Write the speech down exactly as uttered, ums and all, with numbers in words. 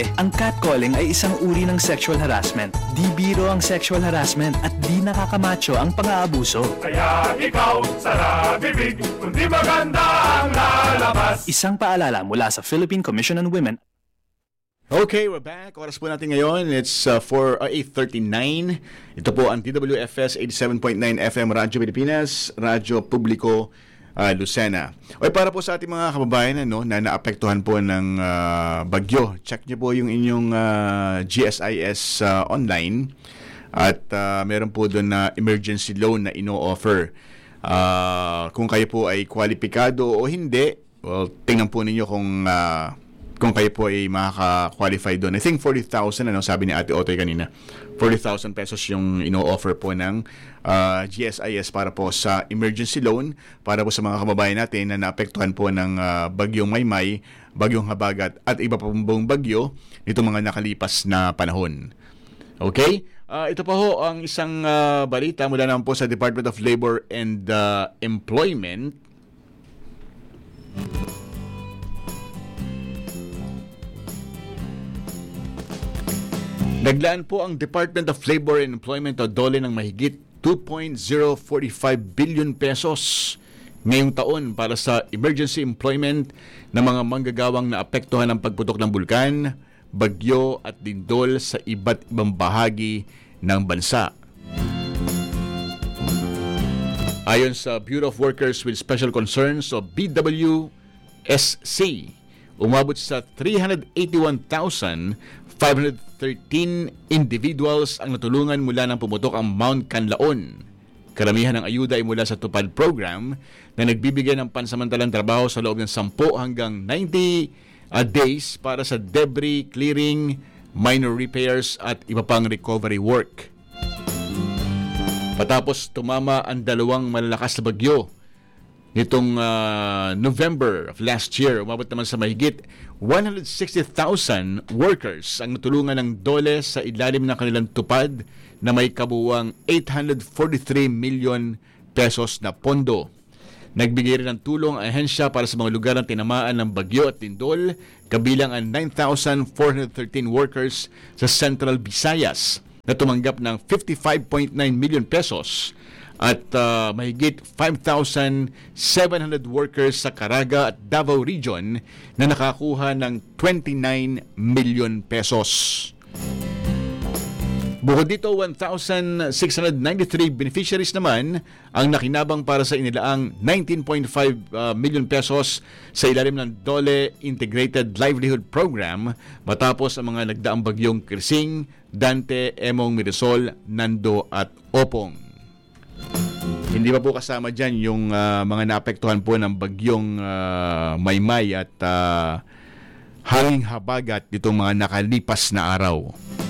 Dati, ang catcalling ay isang uri ng sexual harassment. Di biro ang sexual harassment at di nakakamacho ang pang-aabuso. Kaya ikaw, sara bibig, kundi maganda ang lalabas. Isang paalala mula sa Philippine Commission on Women. Okay, we're back. Oras po natin ngayon. It's uh, for uh, eight thirty-nine. Ito po ang T W F S eighty-seven point nine F M Radyo Pilipinas, Radyo Publiko uh, Lucena. O para po sa ating mga kababayan ano, na naapektuhan po ng uh, bagyo, check niyo po yung inyong uh, G S I S uh, online at uh, meron po doon na emergency loan na ino-offer. Uh, kung kayo po ay kwalipikado o hindi, well, tingnan po ninyo kung uh, kung kayo po ay makaka-qualify doon. I think forty thousand, ano, sabi ni Ate Otoy kanina. forty thousand pesos yung ino-offer po ng uh, G S I S para po sa emergency loan para po sa mga kababayan natin na naapektuhan po ng uh, bagyong Maymay, bagyong Habagat at iba pa pong bagyo nitong mga nakalipas na panahon. Okay? Uh, ito pa ho ang isang uh, balita mula naman po sa Department of Labor and uh, Employment. Naglaan po ang Department of Labor and Employment o DOLE ng mahigit two point zero four five billion pesos ngayong taon para sa emergency employment ng mga manggagawang naapektuhan ng pagputok ng bulkan, bagyo at lindol sa iba't ibang bahagi ng bansa. Ayon sa Bureau of Workers with Special Concerns o B W S C, umabot sa three hundred eighty-one thousand five hundred thirteen individuals ang natulungan mula nang pumutok ang Mount Canlaon. Karamihan ng ayuda ay mula sa TUPAD program na nagbibigay ng pansamantalang trabaho sa loob ng ten hanggang ninety uh, days para sa debris clearing, minor repairs at iba pang recovery work. Patapos tumama ang dalawang malalakas na bagyo nitong uh, November of last year, umabot naman sa mahigit one hundred sixty thousand workers ang natulungan ng DOLE sa ilalim ng kanilang tupad na may kabuuang eight hundred forty-three million pesos na pondo. Nagbigay rin ng tulong ang ahensya para sa mga lugar na tinamaan ng bagyo at lindol, kabilang ang nine thousand four hundred thirteen workers sa Central Visayas na tumanggap ng fifty-five point nine million pesos at uh, mahigit five thousand seven hundred workers sa Caraga at Davao Region na nakakuha ng twenty-nine million pesos. Bukod dito, one thousand six hundred ninety-three beneficiaries naman ang nakinabang para sa inilaang nineteen point five uh, million pesos sa ilalim ng DOLE Integrated Livelihood Program matapos ang mga nagdaang bagyong Krising, Dante, Emong, Mirisol, Nando at Opong. Hindi pa po kasama dyan yung uh, mga naapektuhan po ng bagyong uh, Maymay at uh, hanging habagat ditong mga nakalipas na araw.